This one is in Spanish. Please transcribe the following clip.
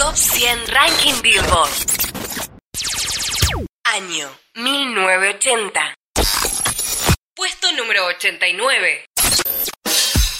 Top 100 Ranking Billboard. Año 1980. Puesto número 89.